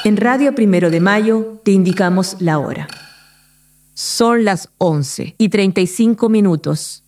En Radio Primero de Mayo te indicamos la hora. Son las 11:35.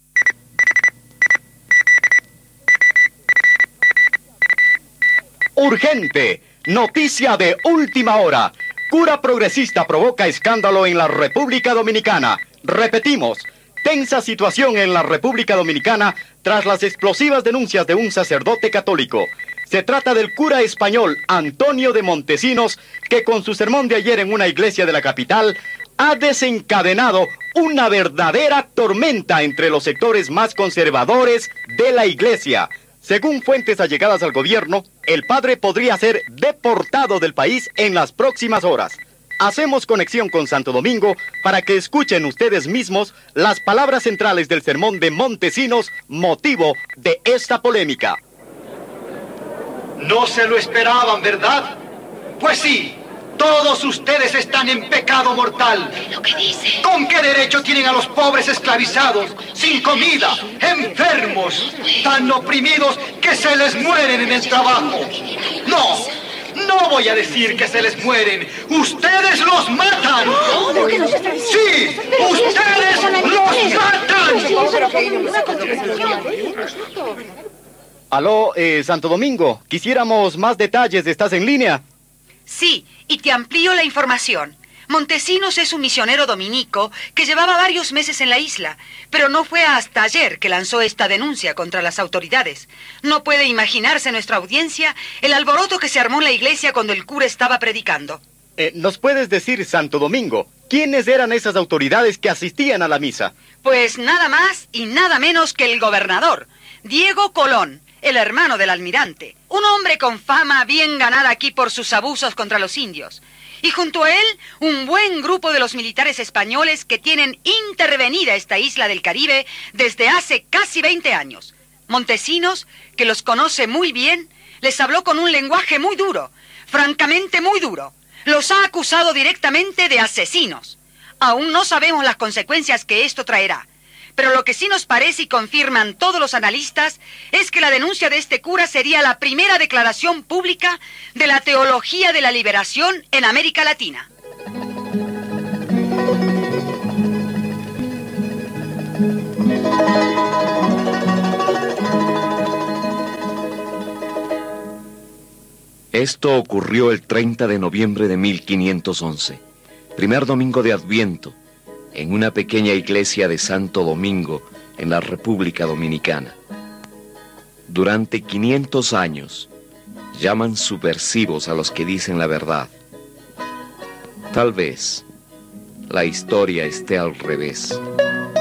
Urgente, noticia de última hora. Cura progresista provoca escándalo en la República Dominicana. Repetimos, tensa situación en la República Dominicana tras las explosivas denuncias de un sacerdote católico. Se trata del cura español Antonio de Montesinos, que con su sermón de ayer en una iglesia de la capital ha desencadenado una verdadera tormenta entre los sectores más conservadores de la iglesia. Según fuentes allegadas al gobierno, el padre podría ser deportado del país en las próximas horas. Hacemos conexión con Santo Domingo para que escuchen ustedes mismos las palabras centrales del sermón de Montesinos, motivo de esta polémica. No se lo esperaban, ¿verdad? Pues sí, todos ustedes están en pecado mortal. ¿Lo que dice? ¿Con qué derecho tienen a los pobres esclavizados, sin comida, enfermos, tan oprimidos que se les mueren en el trabajo? No voy a decir que se les mueren. ¡Ustedes los matan! ¡Sí! ¡Ustedes los matan! Aló, Santo Domingo, quisiéramos más detalles. ¿Estás en línea? Sí, y te amplío la información. Montesinos es un misionero dominico que llevaba varios meses en la isla, pero no fue hasta ayer que lanzó esta denuncia contra las autoridades. No puede imaginarse nuestra audiencia el alboroto que se armó en la iglesia cuando el cura estaba predicando. ¿Nos puedes decir, Santo Domingo, quiénes eran esas autoridades que asistían a la misa? Pues nada más y nada menos que el gobernador, Diego Colón, el hermano del almirante, un hombre con fama bien ganada aquí por sus abusos contra los indios. Y junto a él, un buen grupo de los militares españoles que tienen intervenida esta isla del Caribe desde hace casi 20 años. Montesinos, que los conoce muy bien, les habló con un lenguaje muy duro, francamente muy duro. Los ha acusado directamente de asesinos. Aún no sabemos las consecuencias que esto traerá. Pero lo que sí nos parece y confirman todos los analistas es que la denuncia de este cura sería la primera declaración pública de la teología de la liberación en América Latina. Esto ocurrió el 30 de noviembre de 1511, primer domingo de Adviento, en una pequeña iglesia de Santo Domingo, en la República Dominicana. Durante 500 años, llaman subversivos a los que dicen la verdad. Tal vez la historia esté al revés.